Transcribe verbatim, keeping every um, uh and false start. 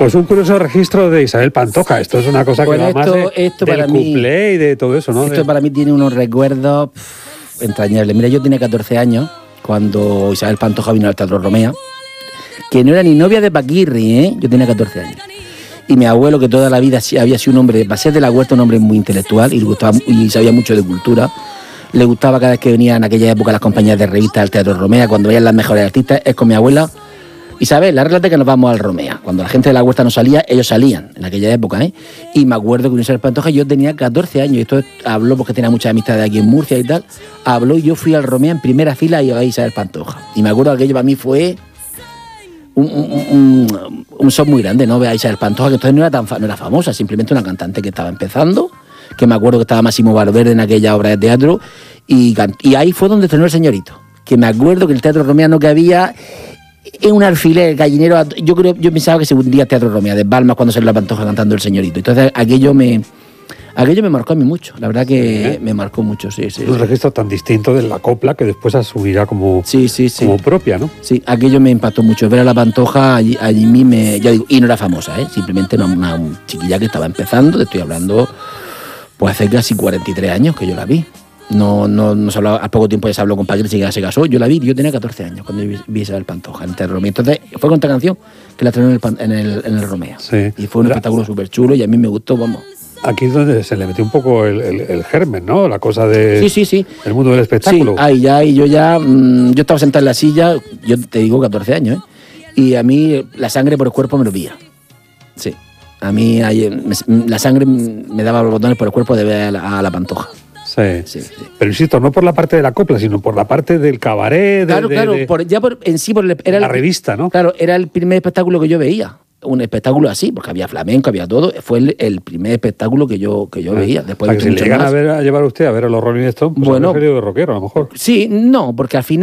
Pues un curioso registro de Isabel Pantoja. Esto es una cosa Bueno, que va esto, más de, esto del para mí, cuplé y de todo eso, ¿no? Esto de... para mí tiene unos recuerdos pff, entrañables. Mira, yo tenía catorce años cuando Isabel Pantoja vino al Teatro Romea, que no era ni novia de Paquirri, ¿eh? Yo tenía catorce años. Y mi abuelo, que toda la vida había sido un hombre, para ser de la Huerta, un hombre muy intelectual y, le gustaba, y sabía mucho de cultura. Le gustaba cada vez que venían en aquella época las compañías de revistas al Teatro Romea, cuando veían las mejores artistas, es con mi abuela. Isabel, arréglate que nos vamos al Romea. Cuando la gente de la Huerta no salía, ellos salían en aquella época, ¿eh? Y me acuerdo que con Isabel Pantoja yo tenía catorce años, y esto habló porque tenía muchas amistades aquí en Murcia y tal. Habló y yo fui al Romea en primera fila y a Isabel Pantoja. Y me acuerdo que aquello para mí fue un, un, un, un shock muy grande, ¿no? Ver a Isabel Pantoja, que entonces no era, tan fa no era famosa, simplemente una cantante que estaba empezando, que me acuerdo que estaba Máximo Valverde en aquella obra de teatro, y, y ahí fue donde estrenó El Señorito. Que me acuerdo que el Teatro Romea no cabía... Es un alfiler gallinero. Yo creo, yo pensaba que se hundía Teatro Romea de Balmas cuando salió la Pantoja cantando El Señorito. Entonces aquello me, aquello me marcó a mí mucho. La verdad que ¿Eh? me marcó mucho, sí, sí. Es un sí. registro tan distinto de la copla que después asumirá como, sí, sí, sí. como propia, ¿no? Sí, aquello me impactó mucho. Ver a la Pantoja allí, allí mí me, ya digo, y no era famosa, ¿eh? Simplemente una, una chiquilla que estaba empezando. Te estoy hablando, pues hace casi cuarenta y tres años que yo la vi. No, no, no se hablaba, al poco tiempo ya se habló con Paquirri, ya se casó. Yo la vi, yo tenía catorce años cuando vi, vi a Isabel Pantoja en el Teatro Romea. Entonces fue con esta canción que la estrenó en el, en el, en el Romea. Sí. Y fue un espectáculo súper chulo y a mí me gustó, vamos. Aquí es donde se le metió un poco el, el, el germen, ¿no? La cosa de... Sí, sí, sí. El mundo del espectáculo. Sí, ahí ya, y yo ya... Mmm, yo estaba sentado en la silla, yo te digo catorce años, ¿eh? Y a mí la sangre por el cuerpo me lo vía. Sí. A mí ahí, me, la sangre me daba los botones por el cuerpo de ver a la, a la Pantoja. Sí. Sí, sí. Pero insisto, no por la parte de la copla, sino por la parte del cabaret. De, claro, de, claro, de, por, ya por, en sí por el, era la el, revista, ¿no? Claro, era el primer espectáculo que yo veía. Un espectáculo así, porque había flamenco, había todo. Fue el, el primer espectáculo que yo, que yo ah, veía. Después o sea, que si le llegan a, ver, a llevar a usted a ver a los Rolling Stones, pues bueno, habría salido de rockero, a lo mejor. Sí, no, porque al final